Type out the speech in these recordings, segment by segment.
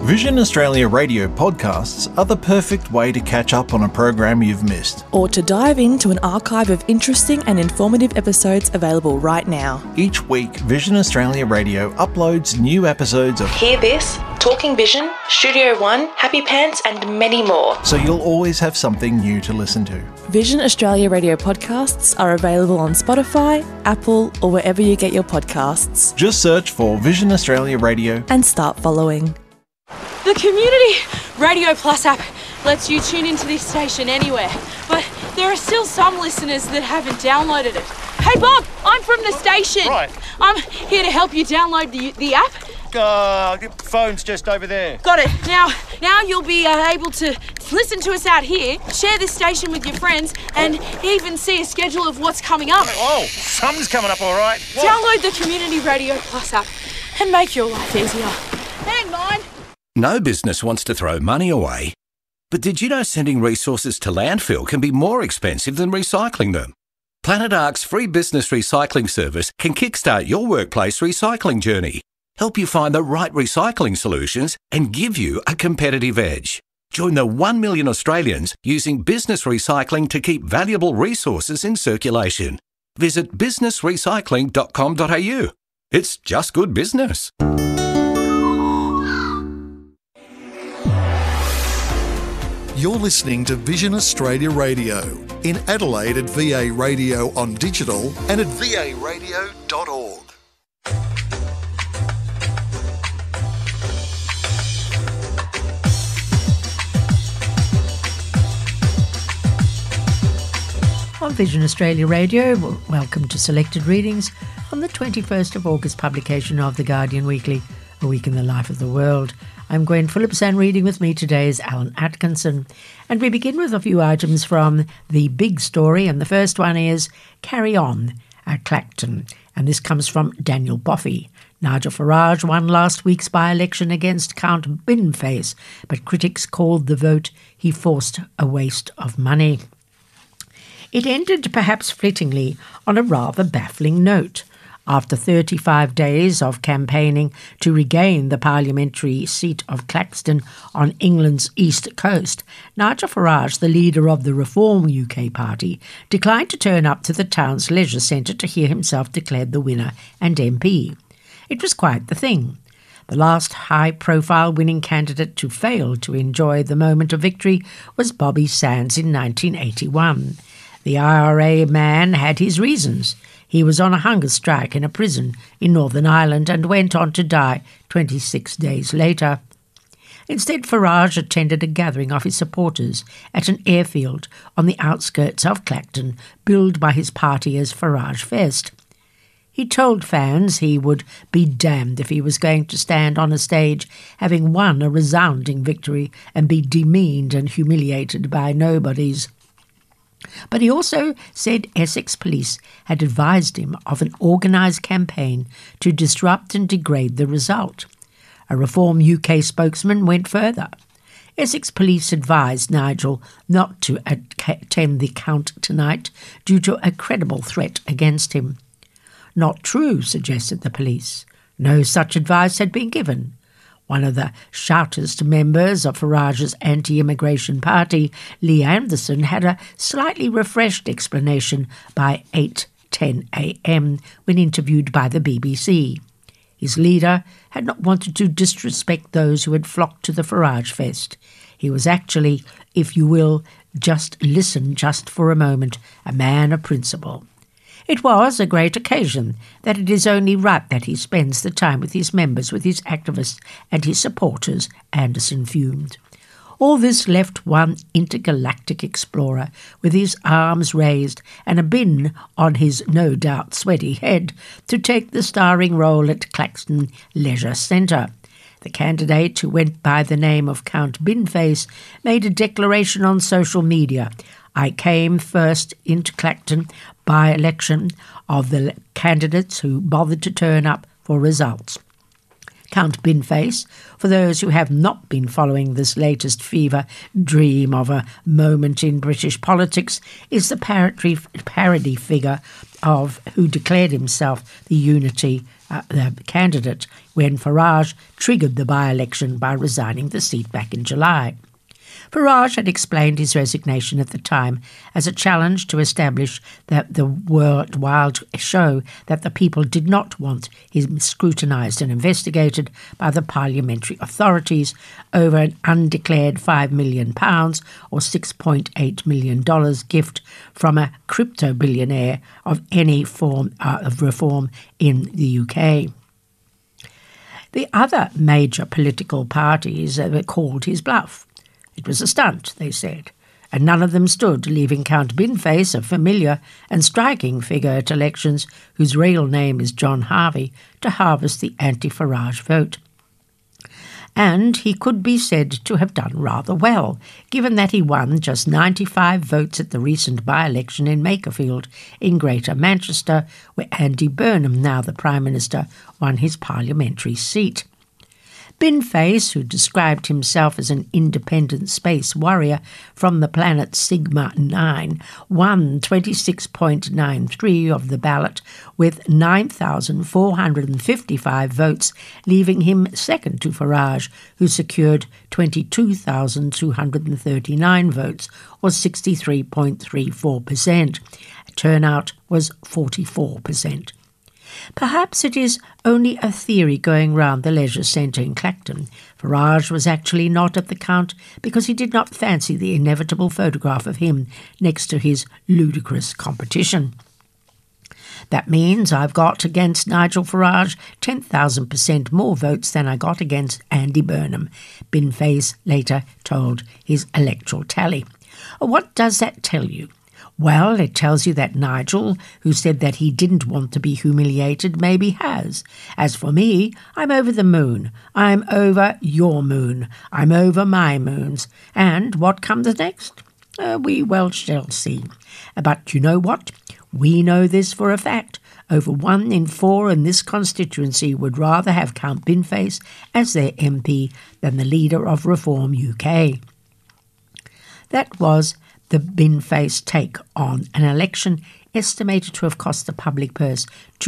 Vision Australia radio podcasts are the perfect way to catch up on a program you've missed. Or to dive into an archive of interesting and informative episodes available right now. Each week, Vision Australia Radio uploads new episodes of Hear This, Talking Vision, Studio One, Happy Pants and many more. So you'll always have something new to listen to. Vision Australia radio podcasts are available on Spotify, Apple or wherever you get your podcasts. Just search for Vision Australia Radio and start following. The Community Radio Plus app lets you tune into this station anywhere, but there are still some listeners that haven't downloaded it. Hey Bob, I'm from the station. Right. I'm here to help you download the app. The phone's just over there. Got it. Now you'll be able to listen to us out here, share this station with your friends, and even see a schedule of what's coming up. Oh, something's coming up all right. What? Download the Community Radio Plus app and make your life easier. Hang on. No business wants to throw money away. But did you know sending resources to landfill can be more expensive than recycling them? Planet Ark's free business recycling service can kickstart your workplace recycling journey, help you find the right recycling solutions and give you a competitive edge. Join the 1 million Australians using business recycling to keep valuable resources in circulation. Visit businessrecycling.com.au. It's just good business. You're listening to Vision Australia Radio, in Adelaide at VA Radio on digital and at varadio.org. On Vision Australia Radio, welcome to Selected Readings on the 21st of August publication of The Guardian Weekly, A Week in the Life of the World. I'm Gwen Phillips and reading with me today is Alan Atkinson. And we begin with a few items from the big story, and the first one is Carry On at Clacton, and this comes from Daniel Boffey. Nigel Farage won last week's by-election against Count Binface, but critics called the vote he forced a waste of money. It ended perhaps fleetingly on a rather baffling note. After 35 days of campaigning to regain the parliamentary seat of Claxton on England's east coast, Nigel Farage, the leader of the Reform UK Party, declined to turn up to the town's leisure centre to hear himself declared the winner and MP. It was quite the thing. The last high-profile winning candidate to fail to enjoy the moment of victory was Bobby Sands in 1981. The IRA man had his reasons. He was on a hunger strike in a prison in Northern Ireland and went on to die 26 days later. Instead, Farage attended a gathering of his supporters at an airfield on the outskirts of Clacton, billed by his party as Farage Fest. He told fans he would be damned if he was going to stand on a stage having won a resounding victory and be demeaned and humiliated by nobodies. But he also said Essex Police had advised him of an organised campaign to disrupt and degrade the result. A Reform UK spokesman went further. Essex Police advised Nigel not to attend the count tonight due to a credible threat against him. Not true, suggested the police. No such advice had been given. One of the shoutest members of Farage's anti-immigration party, Lee Anderson, had a slightly refreshed explanation by 8:10 a.m. when interviewed by the BBC. His leader had not wanted to disrespect those who had flocked to the Farage Fest. He was actually, if you will, just listen just for a moment, a man of principle. It was a great occasion that it is only right that he spends the time with his members, with his activists and his supporters, Anderson fumed. All this left one intergalactic explorer with his arms raised and a bin on his no doubt sweaty head to take the starring role at Claxton Leisure Centre. The candidate, who went by the name of Count Binface, made a declaration on social media. I came first into Clacton by-election of the candidates who bothered to turn up for results. Count Binface, for those who have not been following this latest fever dream of a moment in British politics, is the parody figure of who declared himself the Unity the candidate when Farage triggered the by-election by resigning the seat back in July. Farage had explained his resignation at the time as a challenge to establish that the worldwide show that the people did not want him scrutinised and investigated by the parliamentary authorities over an undeclared £5 million or $6.8 million gift from a crypto billionaire of any form of reform in the UK. The other major political parties called his bluff. It was a stunt, they said, and none of them stood, leaving Count Binface, a familiar and striking figure at elections whose real name is John Harvey, to harvest the anti-Farage vote. And he could be said to have done rather well, given that he won just 95 votes at the recent by-election in Makerfield in Greater Manchester, where Andy Burnham, now the Prime Minister, won his parliamentary seat. Binface, who described himself as an independent space warrior from the planet Sigma 9, won 26.93% of the ballot with 9,455 votes, leaving him second to Farage, who secured 22,239 votes, or 63.34%. Turnout was 44%. Perhaps it is only a theory going round the leisure centre in Clacton. Farage was actually not at the count because he did not fancy the inevitable photograph of him next to his ludicrous competition. That means I've got against Nigel Farage 10,000% more votes than I got against Andy Burnham, Binface later told his electoral tally. What does that tell you? Well, it tells you that Nigel, who said that he didn't want to be humiliated, maybe has. As for me, I'm over the moon. I'm over your moon. I'm over my moons. And what comes next? We well shall see. But you know what? We know this for a fact. Over 1 in 4 in this constituency would rather have Count Binface as their MP than the leader of Reform UK. That was the Binface take on an election estimated to have cost the public purse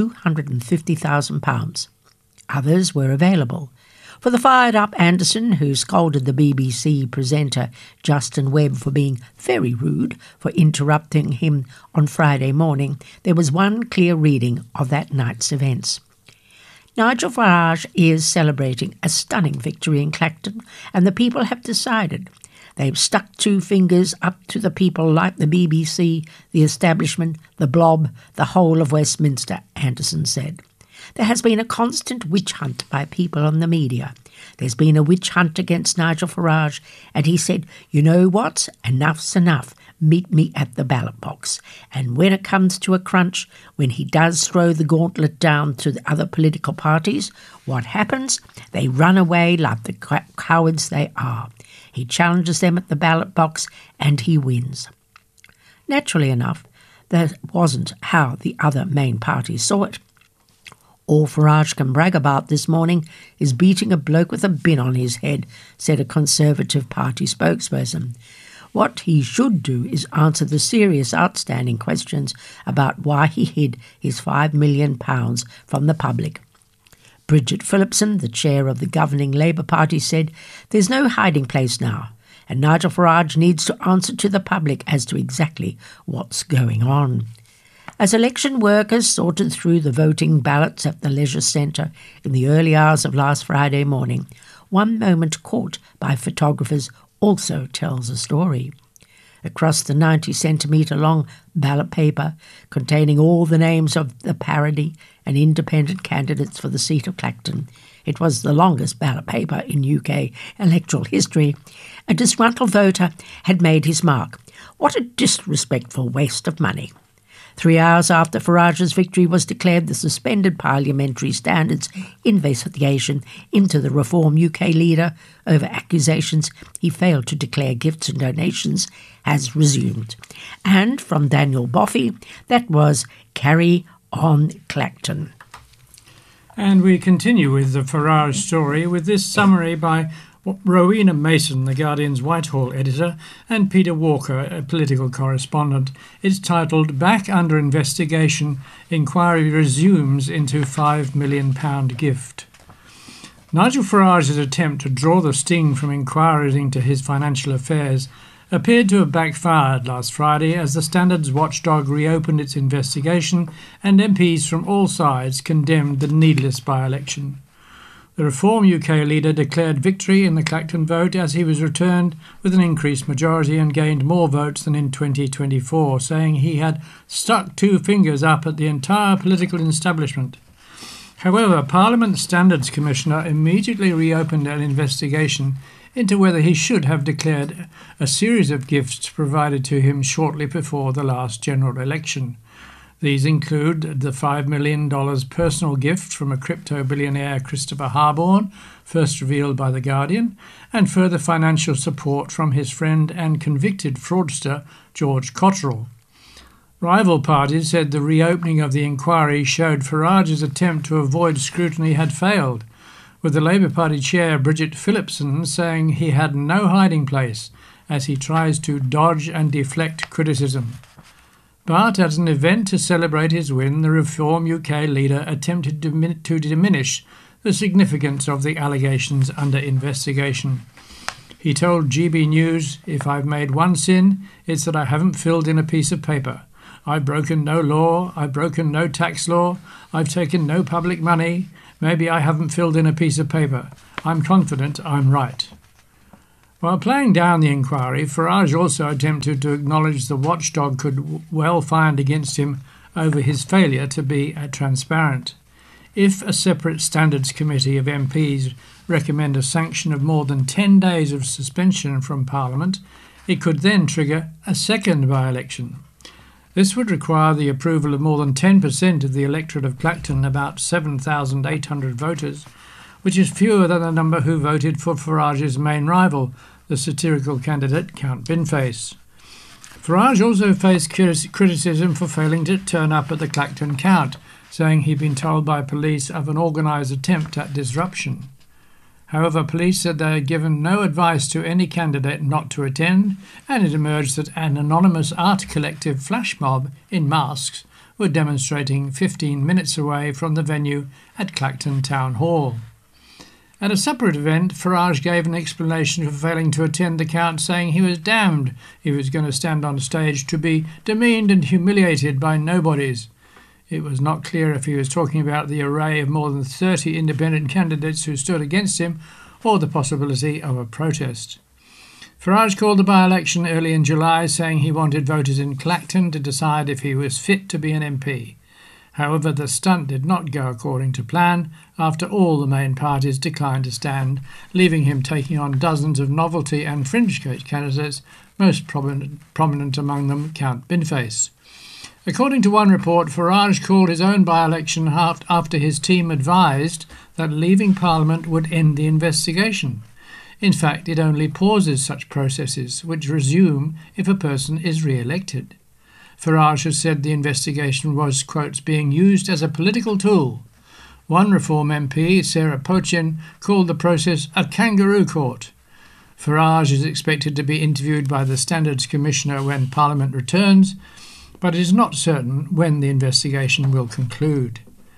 £250,000. Others were available. For the fired-up Anderson, who scolded the BBC presenter Justin Webb for being very rude for interrupting him on Friday morning, there was one clear reading of that night's events. Nigel Farage is celebrating a stunning victory in Clacton, and the people have decided. They've stuck 2 fingers up to the people like the BBC, the establishment, the blob, the whole of Westminster, Anderson said. There has been a constant witch hunt by people on the media. There's been a witch hunt against Nigel Farage, and he said, you know what, enough's enough, meet me at the ballot box. And when it comes to a crunch, when he does throw the gauntlet down to the other political parties, what happens? They run away like the cowards they are. He challenges them at the ballot box and he wins. Naturally enough, that wasn't how the other main parties saw it. All Farage can brag about this morning is beating a bloke with a bin on his head, said a Conservative Party spokesperson. What he should do is answer the serious outstanding questions about why he hid his £5 million from the public. Bridget Phillipson, the chair of the governing Labour Party, said, there's no hiding place now, and Nigel Farage needs to answer to the public as to exactly what's going on. As election workers sorted through the voting ballots at the Leisure Centre in the early hours of last Friday morning, one moment caught by photographers also tells a story. Across the 90-centimetre long ballot paper, containing all the names of the parody and independent candidates for the seat of Clacton, it was the longest ballot paper in UK electoral history, a disgruntled voter had made his mark. What a disrespectful waste of money. 3 hours after Farage's victory was declared, the suspended Parliamentary Standards investigation into the Reform UK leader over accusations he failed to declare gifts and donations has resumed. And from Daniel Boffey, that was Carry On Clacton. And we continue with the Farage story with this summary by Rowena Mason, The Guardian's Whitehall editor, and Peter Walker, a political correspondent. It's titled "Back Under Investigation, Inquiry Resumes into £5 million Gift." Nigel Farage's attempt to draw the sting from inquiries into his financial affairs appeared to have backfired last Friday as the Standards watchdog reopened its investigation and MPs from all sides condemned the needless by-election. The Reform UK leader declared victory in the Clacton vote as he was returned with an increased majority and gained more votes than in 2024, saying he had stuck two fingers up at the entire political establishment. However, Parliament Standards Commissioner immediately reopened an investigation into whether he should have declared a series of gifts provided to him shortly before the last general election. These include the $5 million personal gift from a crypto billionaire Christopher Harborne, first revealed by The Guardian, and further financial support from his friend and convicted fraudster George Cotterill. Rival parties said the reopening of the inquiry showed Farage's attempt to avoid scrutiny had failed, with the Labour Party chair Bridget Phillipson saying he had no hiding place as he tries to dodge and deflect criticism. But at an event to celebrate his win, the Reform UK leader attempted to diminish the significance of the allegations under investigation. He told GB News, "If I've made one sin, it's that I haven't filled in a piece of paper. I've broken no law, I've broken no tax law, I've taken no public money. Maybe I haven't filled in a piece of paper. I'm confident I'm right." While playing down the inquiry, Farage also attempted to acknowledge the watchdog could well find against him over his failure to be transparent. If a separate standards committee of MPs recommend a sanction of more than 10 days of suspension from Parliament, it could then trigger a second by-election. This would require the approval of more than 10% of the electorate of Clacton, about 7,800 voters, which is fewer than the number who voted for Farage's main rival, the satirical candidate Count Binface. Farage also faced criticism for failing to turn up at the Clacton count, saying he'd been told by police of an organised attempt at disruption. However, police said they had given no advice to any candidate not to attend, and it emerged that an anonymous art collective flash mob in masks were demonstrating 15 minutes away from the venue at Clacton Town Hall. At a separate event, Farage gave an explanation for failing to attend the count, saying he was damned he was going to stand on stage to be demeaned and humiliated by nobodies. It was not clear if he was talking about the array of more than 30 independent candidates who stood against him or the possibility of a protest. Farage called the by-election early in July, saying he wanted voters in Clacton to decide if he was fit to be an MP. However, the stunt did not go according to plan after all the main parties declined to stand, leaving him taking on dozens of novelty and fringe candidates, most prominent among them Count Binface. According to one report, Farage called his own by-election after his team advised that leaving Parliament would end the investigation. In fact, it only pauses such processes, which resume if a person is re-elected. Farage has said the investigation was, quotes, being used as a political tool. One Reform MP, Sarah Pochin, called the process a kangaroo court. Farage is expected to be interviewed by the Standards Commissioner when Parliament returns, but it is not certain when the investigation will conclude.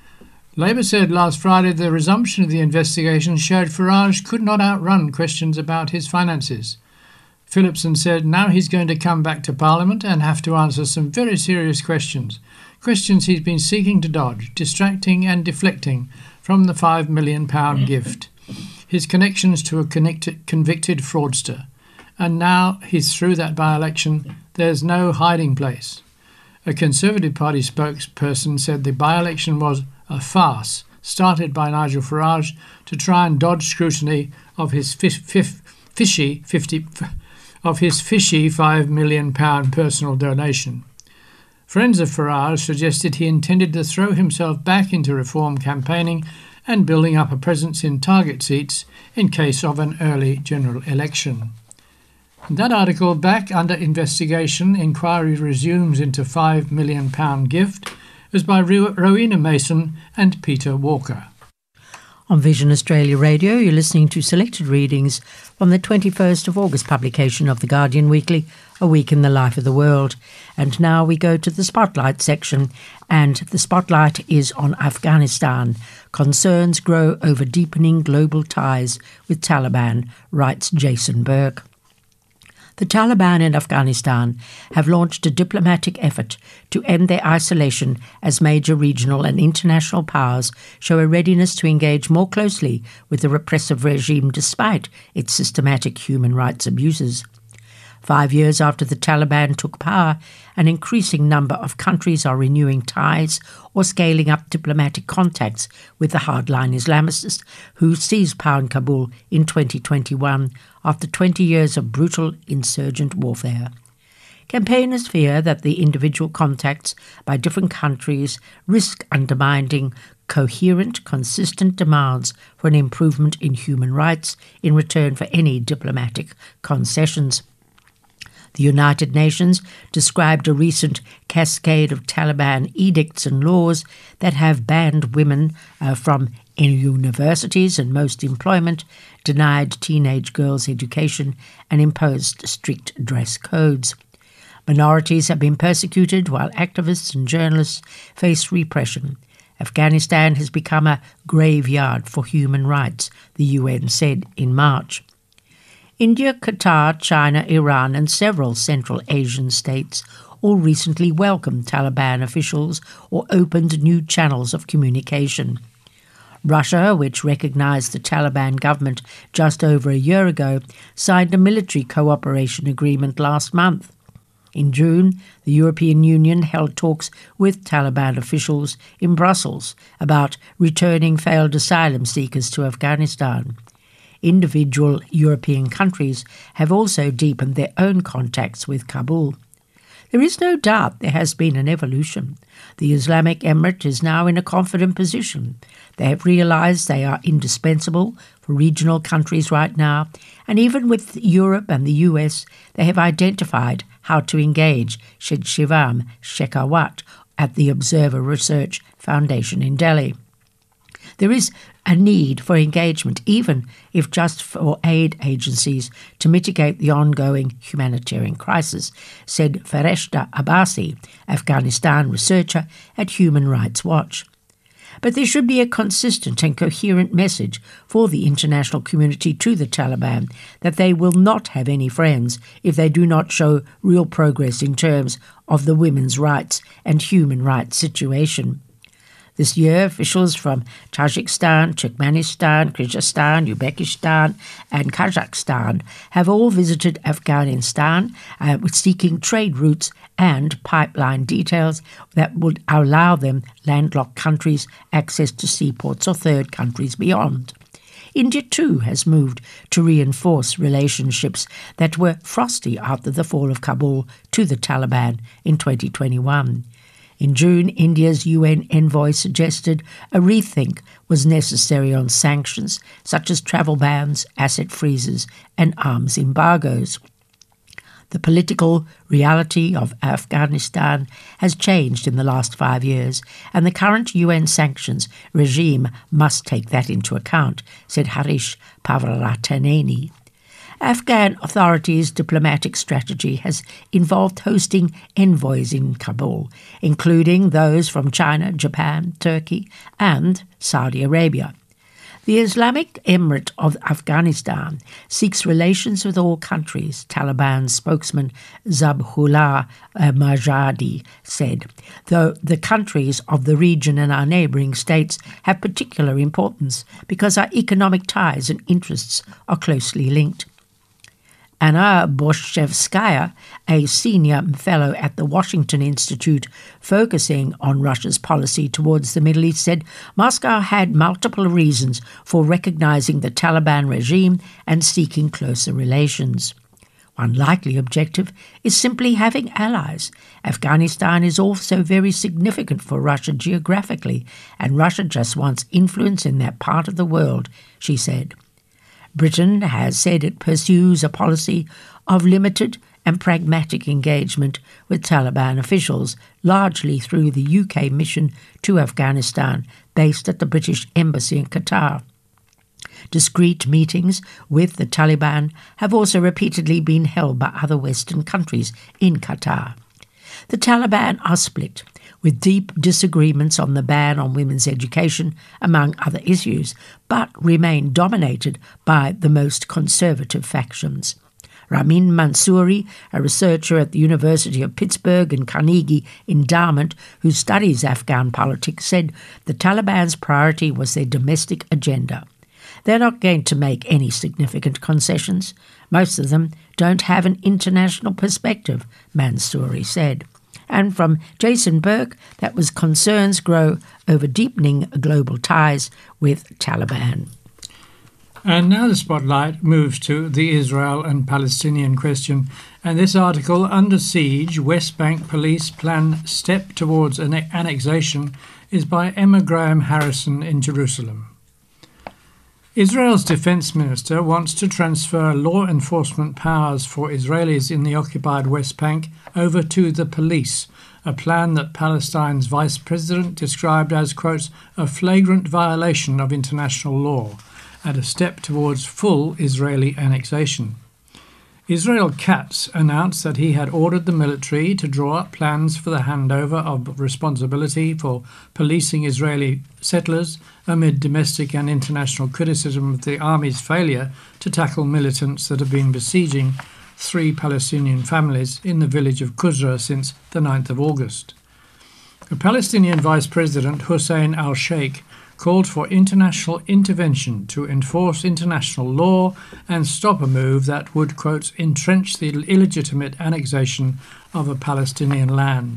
Labour said last Friday the resumption of the investigation showed Farage could not outrun questions about his finances. Phillipson said now he's going to come back to Parliament and have to answer some very serious questions he's been seeking to dodge, distracting and deflecting from the £5 million gift, his connections to a convicted fraudster. And now he's through that by-election, there's no hiding place. A Conservative Party spokesperson said the by-election was a farce started by Nigel Farage to try and dodge scrutiny of his fishy £5 million personal donation. Friends of Farage suggested he intended to throw himself back into reform campaigning and building up a presence in target seats in case of an early general election. That article, Back Under Investigation, Inquiry Resumes into £5 million Gift, is by Rowena Mason and Peter Walker. On Vision Australia Radio, you're listening to selected readings from the 21st of August publication of The Guardian Weekly, A Week in the Life of the World. And now we go to the Spotlight section, and the Spotlight is on Afghanistan. Concerns grow over deepening global ties with Taliban, writes Jason Burke. The Taliban in Afghanistan have launched a diplomatic effort to end their isolation as major regional and international powers show a readiness to engage more closely with the repressive regime despite its systematic human rights abuses. 5 years after the Taliban took power, an increasing number of countries are renewing ties or scaling up diplomatic contacts with the hardline Islamists who seized power in Kabul in 2021 after 20 years of brutal insurgent warfare. Campaigners fear that the individual contacts by different countries risk undermining coherent, consistent demands for an improvement in human rights in return for any diplomatic concessions. The United Nations described a recent cascade of Taliban edicts and laws that have banned women from universities and most employment, denied teenage girls education, and imposed strict dress codes. Minorities have been persecuted while activists and journalists face repression. Afghanistan has become a graveyard for human rights, the UN said in March. India, Qatar, China, Iran and several Central Asian states all recently welcomed Taliban officials or opened new channels of communication. Russia, which recognized the Taliban government just over a year ago, signed a military cooperation agreement last month. In June, the European Union held talks with Taliban officials in Brussels about returning failed asylum seekers to Afghanistan. Individual European countries have also deepened their own contacts with Kabul. There is no doubt there has been an evolution. The Islamic Emirate is now in a confident position. They have realized they are indispensable for regional countries right now, and even with Europe and the US, they have identified how to engage, said Shivam Shekhawat at the Observer Research Foundation in Delhi. There is a need for engagement, even if just for aid agencies, to mitigate the ongoing humanitarian crisis, said Fareshta Abbasi, Afghanistan researcher at Human Rights Watch. But there should be a consistent and coherent message for the international community to the Taliban that they will not have any friends if they do not show real progress in terms of the women's rights and human rights situation. This year, officials from Tajikistan, Turkmenistan, Kyrgyzstan, Uzbekistan and Kazakhstan have all visited Afghanistan seeking trade routes and pipeline details that would allow them landlocked countries access to seaports or third countries beyond. India too has moved to reinforce relationships that were frosty after the fall of Kabul to the Taliban in 2021. In June, India's UN envoy suggested a rethink was necessary on sanctions such as travel bans, asset freezes and arms embargoes. The political reality of Afghanistan has changed in the last 5 years, and the current UN sanctions regime must take that into account, said Harish Pavarataneni. Afghan authorities' diplomatic strategy has involved hosting envoys in Kabul, including those from China, Japan, Turkey and Saudi Arabia. The Islamic Emirate of Afghanistan seeks relations with all countries, Taliban spokesman Zabihullah Mujahidi said, though the countries of the region and our neighbouring states have particular importance because our economic ties and interests are closely linked. Anna Borshevskaya, a senior fellow at the Washington Institute focusing on Russia's policy towards the Middle East, said Moscow had multiple reasons for recognizing the Taliban regime and seeking closer relations. One likely objective is simply having allies. Afghanistan is also very significant for Russia geographically, and Russia just wants influence in that part of the world, she said. Britain has said it pursues a policy of limited and pragmatic engagement with Taliban officials, largely through the UK mission to Afghanistan, based at the British Embassy in Qatar. Discreet meetings with the Taliban have also repeatedly been held by other Western countries in Qatar. The Taliban are split, with deep disagreements on the ban on women's education, among other issues, but remain dominated by the most conservative factions. Ramin Mansouri, a researcher at the University of Pittsburgh and Carnegie Endowment who studies Afghan politics, said the Taliban's priority was their domestic agenda. They're not going to make any significant concessions. Most of them don't have an international perspective, Mansouri said. And from Jason Burke, that was concerns grow over deepening global ties with Taliban. And now the spotlight moves to the Israel and Palestinian question. And this article, Under Siege, West Bank Police Plan Step Towards Annexation, is by Emma Graham Harrison in Jerusalem. Israel's defense minister wants to transfer law enforcement powers for Israelis in the occupied West Bank over to the police, a plan that Palestine's vice president described as, quote, a flagrant violation of international law and a step towards full Israeli annexation. Israel Katz announced that he had ordered the military to draw up plans for the handover of responsibility for policing Israeli settlers amid domestic and international criticism of the army's failure to tackle militants that have been besieging 3 Palestinian families in the village of Qusra since the 9th of August. The Palestinian Vice President Hussein al-Sheikh called for international intervention to enforce international law and stop a move that would, quote, entrench the illegitimate annexation of a Palestinian land.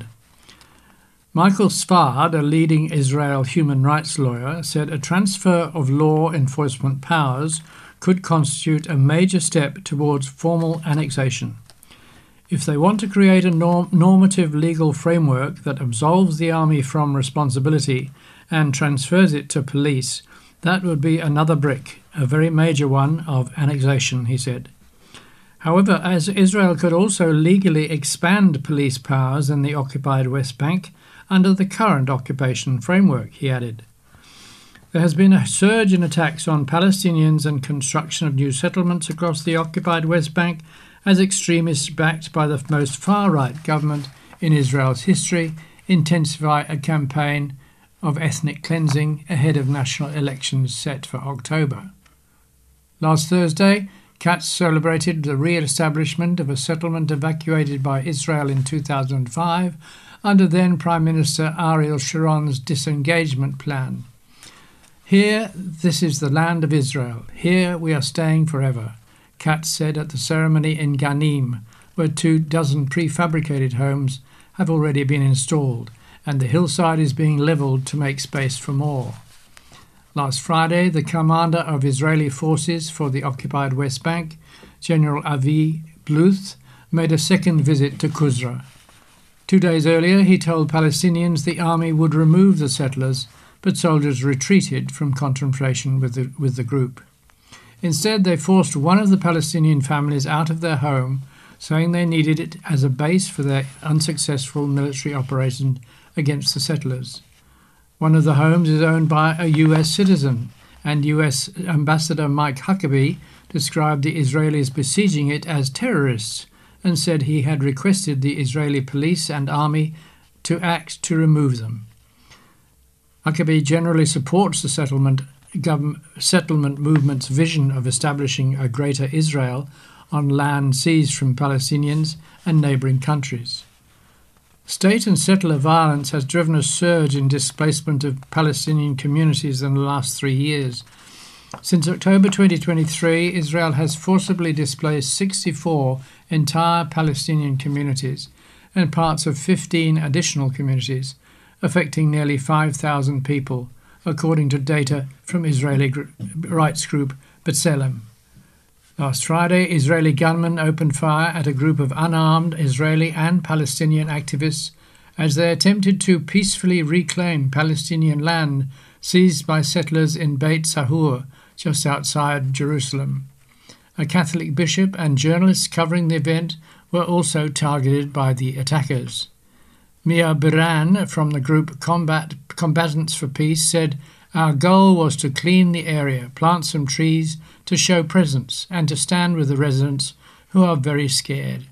Michael Sfard, a leading Israel human rights lawyer, said a transfer of law enforcement powers could constitute a major step towards formal annexation. If they want to create a normative legal framework that absolves the army from responsibility and transfers it to police, that would be another brick, a very major one, of annexation, he said. However, as Israel could also legally expand police powers in the occupied West Bank under the current occupation framework, he added. There has been a surge in attacks on Palestinians and construction of new settlements across the occupied West Bank as extremists backed by the most far-right government in Israel's history intensify a campaign of ethnic cleansing ahead of national elections set for October. Last Thursday, Katz celebrated the re-establishment of a settlement evacuated by Israel in 2005 under then Prime Minister Ariel Sharon's disengagement plan. Here, this is the land of Israel. Here we are staying forever, Katz said at the ceremony in Ghanim, where 24 prefabricated homes have already been installed, and the hillside is being levelled to make space for more. Last Friday, the commander of Israeli forces for the occupied West Bank, General Avi Bluth, made a second visit to Qusra. 2 days earlier, he told Palestinians the army would remove the settlers, but soldiers retreated from confrontation with the group. Instead, they forced one of the Palestinian families out of their home, saying they needed it as a base for their unsuccessful military operation against the settlers. One of the homes is owned by a U.S. citizen, and U.S. Ambassador Mike Huckabee described the Israelis besieging it as terrorists and said he had requested the Israeli police and army to act to remove them. Huckabee generally supports the settlement movement's vision of establishing a greater Israel on land seized from Palestinians and neighbouring countries. State and settler violence has driven a surge in displacement of Palestinian communities in the last 3 years. Since October 2023, Israel has forcibly displaced 64 entire Palestinian communities and parts of 15 additional communities, affecting nearly 5,000 people, according to data from Israeli rights group B'Tselem. Last Friday, Israeli gunmen opened fire at a group of unarmed Israeli and Palestinian activists as they attempted to peacefully reclaim Palestinian land seized by settlers in Beit Sahur, just outside Jerusalem. A Catholic bishop and journalists covering the event were also targeted by the attackers. Mia Biran from the group Combatants for Peace said Our goal was to clean the area, plant some trees to show presence, and to stand with the residents who are very scared.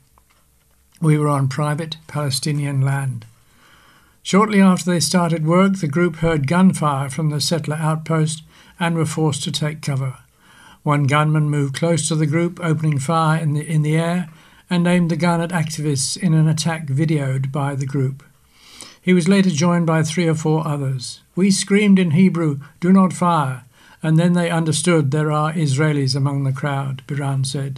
We were on private Palestinian land. Shortly after they started work, the group heard gunfire from the settler outpost and were forced to take cover. One gunman moved close to the group, opening fire in the air, and aimed the gun at activists in an attack videoed by the group. He was later joined by 3 or 4 others. We screamed in Hebrew, "Do not fire," and then they understood there are Israelis among the crowd, Biran said.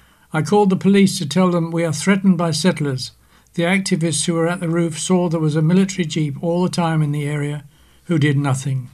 I called the police to tell them we are threatened by settlers. The activists who were at the roof saw there was a military jeep all the time in the area who did nothing.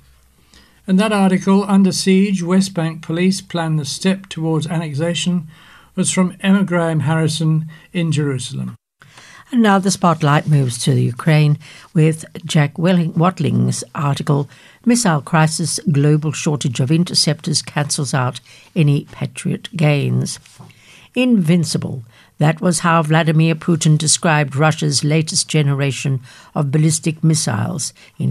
In that article, Under Siege, West Bank Police Plan the Step Towards Annexation, was from Emma Graham Harrison in Jerusalem. And now the spotlight moves to the Ukraine with Jack Watling's article, Missile Crisis, Global Shortage of Interceptors Cancels Out Any Patriot Gains. Invincible. That was how Vladimir Putin described Russia's latest generation of ballistic missiles in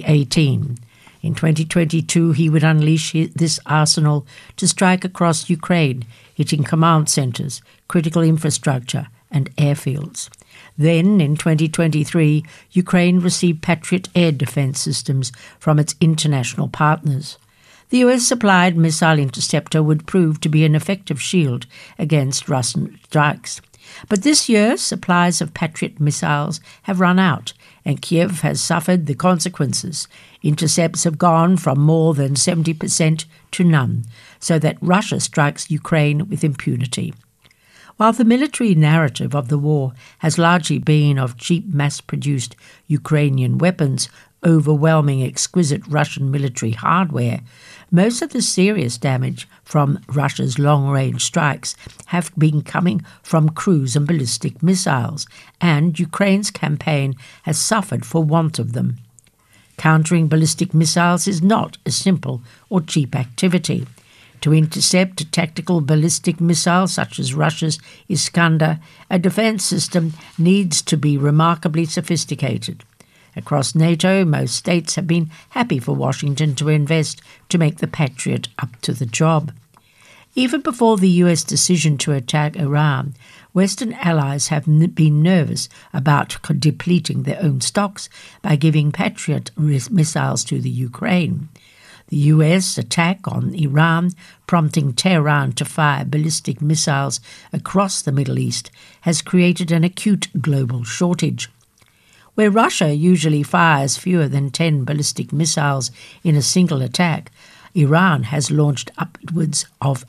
2018. In 2022, he would unleash this arsenal to strike across Ukraine, hitting command centres, critical infrastructure and airfields. Then, in 2023, Ukraine received Patriot air defence systems from its international partners. The US-supplied missile interceptor would prove to be an effective shield against Russian strikes. But this year, supplies of Patriot missiles have run out, and Kiev has suffered the consequences. Intercepts have gone from more than 70% to none, so that Russia strikes Ukraine with impunity. While the military narrative of the war has largely been of cheap mass-produced Ukrainian weapons overwhelming exquisite Russian military hardware, most of the serious damage from Russia's long-range strikes have been coming from cruise and ballistic missiles, and Ukraine's campaign has suffered for want of them. Countering ballistic missiles is not a simple or cheap activity. To intercept a tactical ballistic missile such as Russia's Iskander, a defence system needs to be remarkably sophisticated. Across NATO, most states have been happy for Washington to invest to make the Patriot up to the job. Even before the US decision to attack Iran, Western allies have been nervous about depleting their own stocks by giving Patriot missiles to the Ukraine. The US attack on Iran, prompting Tehran to fire ballistic missiles across the Middle East, has created an acute global shortage. Where Russia usually fires fewer than 10 ballistic missiles in a single attack, Iran has launched upwards of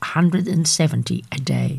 170 a day.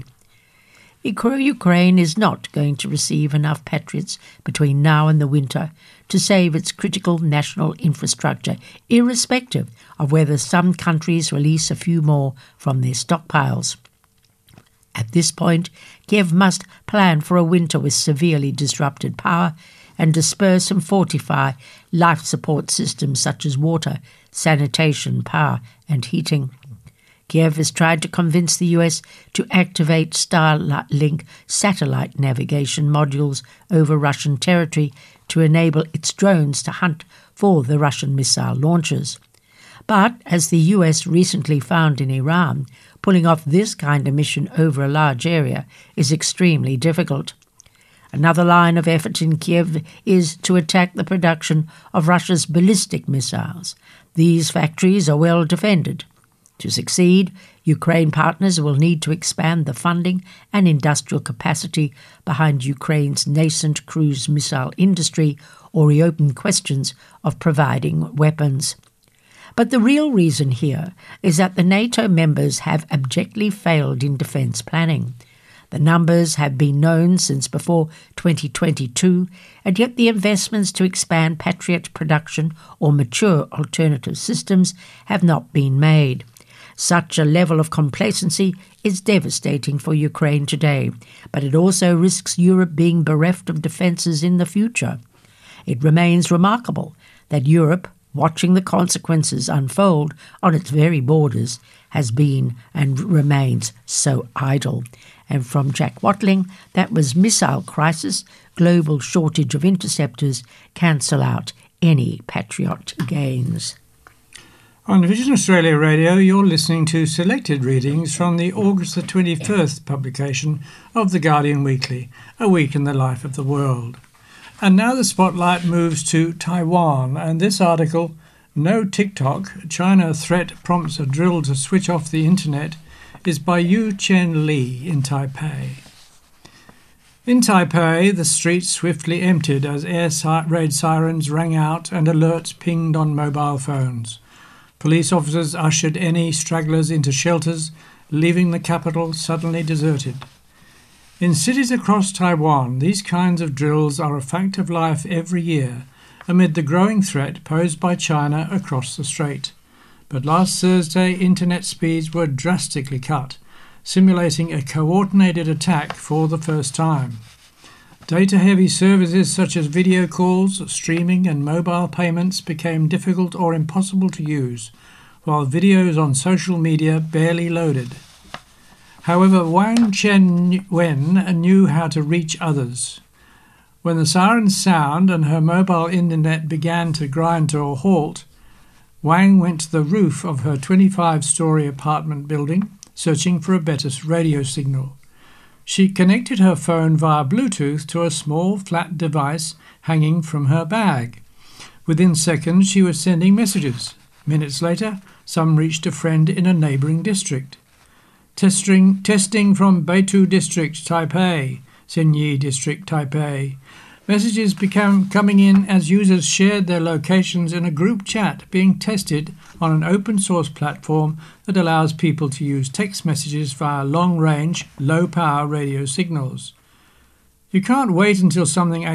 Ukraine is not going to receive enough Patriots between now and the winter to save its critical national infrastructure, irrespective of whether some countries release a few more from their stockpiles. At this point, Kiev must plan for a winter with severely disrupted power and disperse and fortify life support systems such as water, sanitation, power and heating. Kiev has tried to convince the US to activate Starlink satellite navigation modules over Russian territory to enable its drones to hunt for the Russian missile launchers. But, as the US recently found in Iran, pulling off this kind of mission over a large area is extremely difficult. Another line of effort in Kiev is to attack the production of Russia's ballistic missiles. These factories are well defended. To succeed, Ukraine partners will need to expand the funding and industrial capacity behind Ukraine's nascent cruise missile industry or reopen questions of providing weapons. But the real reason here is that the NATO members have abjectly failed in defence planning. The numbers have been known since before 2022, and yet the investments to expand Patriot production or mature alternative systems have not been made. Such a level of complacency is devastating for Ukraine today, but it also risks Europe being bereft of defences in the future. It remains remarkable that Europe, watching the consequences unfold on its very borders, has been and remains so idle. And from Jack Watling, that was Missile Crisis, Global Shortage of Interceptors Cancel Out Any Patriot Gains. On Vision Australia Radio, you're listening to selected readings from the August the 21st publication of The Guardian Weekly, a week in the life of the world. And now the spotlight moves to Taiwan, and this article, No TikTok, China Threat Prompts a Drill to Switch Off the Internet, is by Yu Chen Li in Taipei. In Taipei, the streets swiftly emptied as air raid sirens rang out and alerts pinged on mobile phones. Police officers ushered any stragglers into shelters, leaving the capital suddenly deserted. In cities across Taiwan, these kinds of drills are a fact of life every year, amid the growing threat posed by China across the strait. But last Thursday, internet speeds were drastically cut, simulating a coordinated attack for the first time. Data-heavy services such as video calls, streaming and mobile payments became difficult or impossible to use, while videos on social media barely loaded. However, Wang Chen-wen knew how to reach others. When the sirens sound and her mobile internet began to grind to a halt, Wang went to the roof of her 25-story apartment building, searching for a better radio signal. She connected her phone via Bluetooth to a small flat device hanging from her bag. Within seconds, she was sending messages. Minutes later, some reached a friend in a neighbouring district. Testing from Beitou District, Taipei, Xinyi District, Taipei. Messages began coming in as users shared their locations in a group chat being tested on an open-source platform that allows people to use text messages via long-range, low-power radio signals. You can't wait until something